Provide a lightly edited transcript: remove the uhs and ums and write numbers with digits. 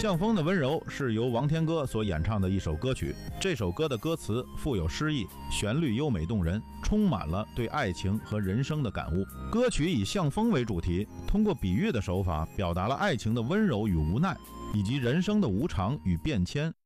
向风的温柔是由王天歌所演唱的一首歌曲，这首歌的歌词富有诗意，旋律优美动人，充满了对爱情和人生的感悟。歌曲以向风为主题，通过比喻的手法表达了爱情的温柔与无奈，以及人生的无常与变迁。